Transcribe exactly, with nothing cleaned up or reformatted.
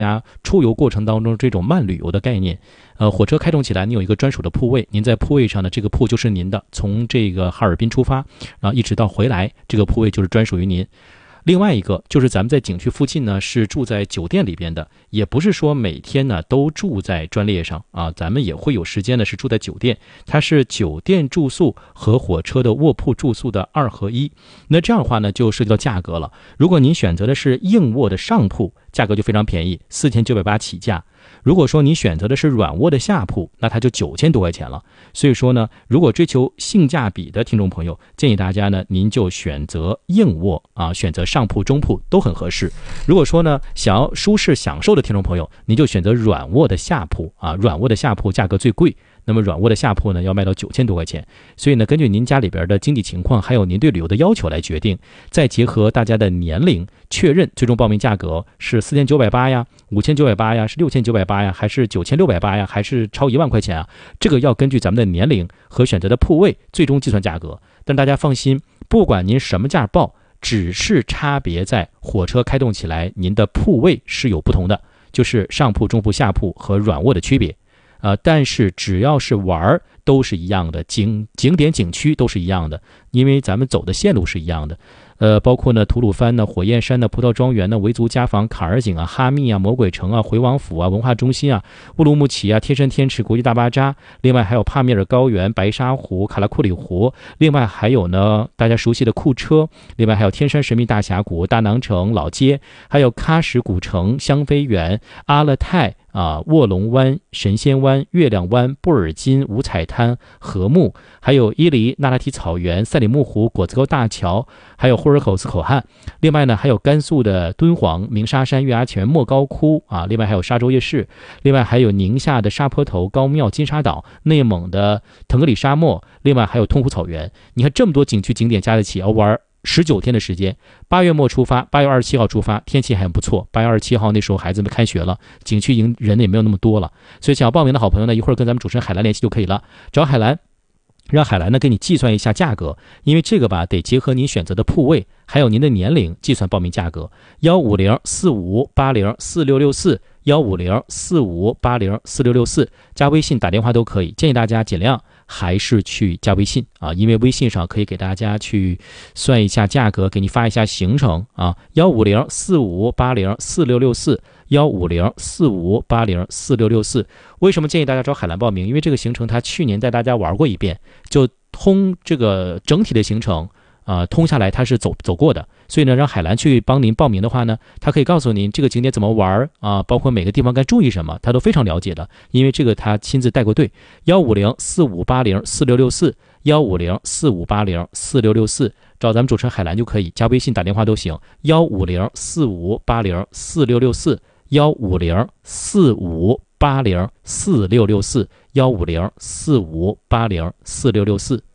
大家出游过程当中这种慢旅游的概念。呃，火车开动起来，你有一个专属的铺位，您在铺位上呢，这个铺就是您的，从这个哈尔滨出发，然后一直到回来，这个铺位就是专属于您。另外一个就是咱们在景区附近呢是住在酒店里边的，也不是说每天呢都住在专列上啊，咱们也会有时间呢是住在酒店，它是酒店住宿和火车的卧铺住宿的二合一。那这样的话呢就涉及到价格了，如果您选择的是硬卧的上铺，价格就非常便宜，四千九百八起价。如果说你选择的是软卧的下铺，那它就九千多块钱了。所以说呢，如果追求性价比的听众朋友，建议大家呢，您就选择硬卧啊，选择上铺、中铺都很合适。如果说呢，想要舒适享受的听众朋友，您就选择软卧的下铺啊，软卧的下铺价格最贵。那么软卧的下铺呢，要卖到九千多块钱。所以呢，根据您家里边的经济情况，还有您对旅游的要求来决定，再结合大家的年龄，确认最终报名价格是四千九百八呀、五千九百八呀、是六千九百八呀，还是九千六百八呀，还是超一万块钱啊？这个要根据咱们的年龄和选择的铺位最终计算价格。但大家放心，不管您什么价报，只是差别在火车开动起来，您的铺位是有不同的，就是上铺、中铺、下铺和软卧的区别。呃，但是只要是玩都是一样的，景景点景区都是一样的，因为咱们走的线路是一样的。呃，包括呢吐鲁番呢、火焰山呢、葡萄庄园呢、维族家坊、卡尔井啊、哈密啊、魔鬼城啊、回王府啊、文化中心啊、乌鲁木齐啊、天山天池国际大巴扎，另外还有帕米尔高原、白沙湖、卡拉库里湖，另外还有呢大家熟悉的库车，另外还有天山神秘大峡谷、大囊城老街，还有喀什古城、香妃园、阿勒泰啊、卧龙湾、神仙湾、月亮湾、布尔津、五彩滩、禾木，还有伊犁、那拉提草原、赛里木湖、果子沟大桥，还有呼尔口斯口岸。另外呢，还有甘肃的敦煌、鸣沙山、月牙泉、莫高窟啊，另外还有沙洲夜市，另外还有宁夏的沙坡头、高庙、金沙岛，内蒙的腾格里沙漠，另外还有通湖草原。你看这么多景区景点加在一起，要玩十九天的时间，八月末出发，八月二十七号出发，天气还很不错。八月二十七号那时候孩子们开学了，景区营人也没有那么多了，所以想要报名的好朋友呢，一会儿跟咱们主持人海兰联系就可以了，找海兰，让海兰呢给你计算一下价格，因为这个吧得结合您选择的铺位，还有您的年龄计算报名价格。幺五零四五八零四六六四，幺五零四五八零四六六四，加微信打电话都可以，建议大家尽量还是去加微信啊，因为微信上可以给大家去算一下价格，给你发一下行程啊。幺五零四五八零四六六四，幺五零四五八零四六六四。为什么建议大家找海兰报名？因为这个行程他去年带大家玩过一遍，就通这个整体的行程啊、呃，通下来他是走走过的，所以呢，让海兰去帮您报名的话呢，他可以告诉您这个景点怎么玩啊，包括每个地方该注意什么，他都非常了解的，因为这个他亲自带过队。幺五零四五八零四六六四，幺五零四五八零四六六四，找咱们主持人海兰就可以，加微信打电话都行。幺五零四五八零四六六四，幺五零四五八零四六六四，幺五零四五八零四六六四。